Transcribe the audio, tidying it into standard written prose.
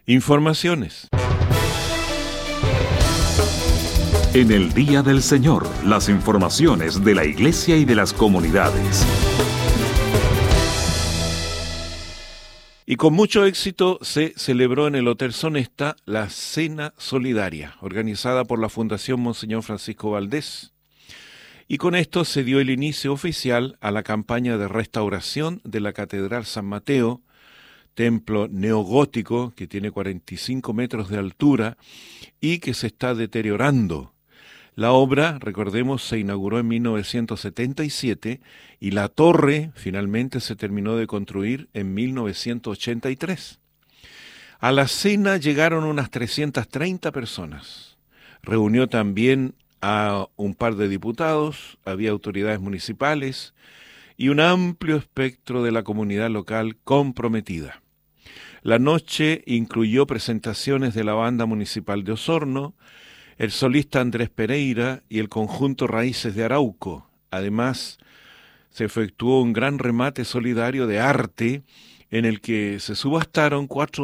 Informaciones. En el Día del Señor, las informaciones de la Iglesia y de las comunidades. Y con mucho éxito se celebró en el Hotel Sonesta la Cena Solidaria, organizada por la Fundación Monseñor Francisco Valdés. Y con esto se dio el inicio oficial a la campaña de restauración de la Catedral San Mateo, templo neogótico que tiene 45 metros de altura y que se está deteriorando. La obra, recordemos, se inauguró en 1977 y la torre finalmente se terminó de construir en 1983. A la cena llegaron unas 330 personas. Reunió también a un par de diputados, había autoridades municipales y un amplio espectro de la comunidad local comprometida. La noche incluyó presentaciones de la Banda Municipal de Osorno, el solista Andrés Pereira y el conjunto Raíces de Arauco. Además, se efectuó un gran remate solidario de arte en el que se subastaron 4